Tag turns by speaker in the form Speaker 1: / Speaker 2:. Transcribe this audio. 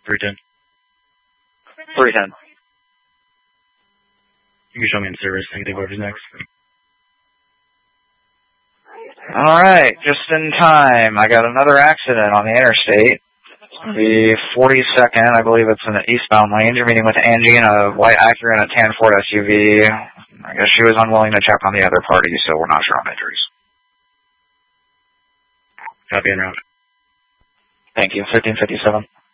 Speaker 1: 310.
Speaker 2: 310.
Speaker 1: You can show me in service. I can take whoever's next.
Speaker 2: Alright, just in time. I got another accident on the interstate. The 42nd, I believe it's in the eastbound lane. You're meeting with Angie in a white Acura and a tan Ford SUV. I guess she was unwilling to check on the other party, so we're not sure on injuries.
Speaker 1: Copy en route.
Speaker 2: Thank you. 1557.